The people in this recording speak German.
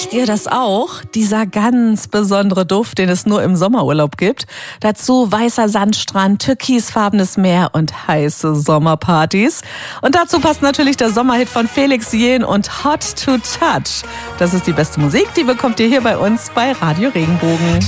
Riecht ihr das auch? Dieser ganz besondere Duft, den es nur im Sommerurlaub gibt. Dazu weißer Sandstrand, türkisfarbenes Meer und heiße Sommerpartys. Und dazu passt natürlich der Sommerhit von Felix Jähn und Hot to Touch. Das ist die beste Musik, die bekommt ihr hier bei uns bei Radio Regenbogen.